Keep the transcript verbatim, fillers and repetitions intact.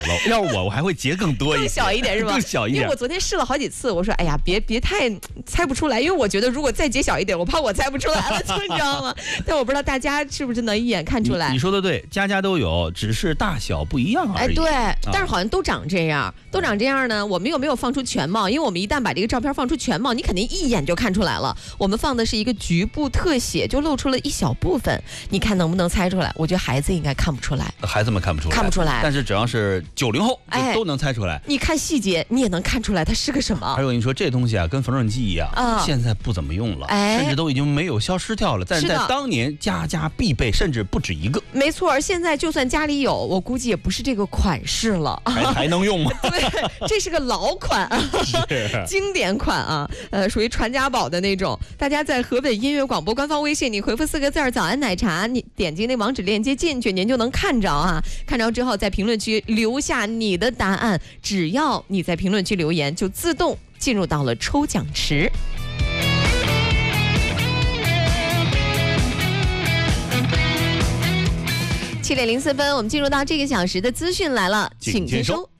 要是我，我还会截更多一些， 更小一点是吧？ 更小一点。 因为我昨天试了好几次，我说哎呀，别别太猜不出来，因为我觉得如果再截小一点，我怕我猜不出来了，就你知道吗？但我不知道大家是不是能一眼看出来。 你, 你说的对，家家都有，只是大小不一样而已。 哎，对，但是好像都长这样，啊、都长这样呢。我们有没有放出全貌？因为我们一旦把这个照片放出全貌，你肯定一眼就看出来了。我们放的是一个局部特写，就露出了一小部分，你看能不能猜出来？我觉得孩子应该看不出来， 孩子们看不出来， 看不出来。 但是只要是九零后，哎，都能猜出来。 你看细节，你也能看出来它是个什么。 还有你说这东西啊，跟缝纫机一样，啊、现在不怎么用了，哎，甚至都已经没有消失掉了。但是在当年家家必备，甚至不止一个。 没错，现在就算家里有，我估计也不是这个款式了， 还还能用吗？ 对，这是个老款啊，经典款啊，呃，属于传家宝的那种。大家在河北音乐广播官方微信，你回复四个字儿“早安奶茶”，你点击那网址链接进去，您就能看着啊。看着之后，在评论区留下你的答案，只要你在评论区留言，就自动进入到了抽奖池。七点零四分，我们进入到这个小时的资讯来了，请接收。